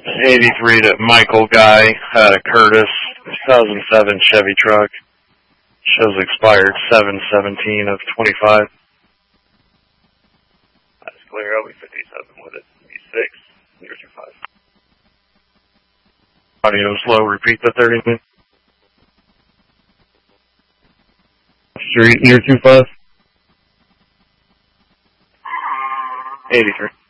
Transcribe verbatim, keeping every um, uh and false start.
eighty-three to Michael Guy, had a Curtis, two thousand seven Chevy truck. Shows expired seven seventeen of twenty-five. That's clear. I'll be fifty-seven with it. B six, zero two five. Audio's low. Repeat the thirty minutes. Street, near two five. eighty-three.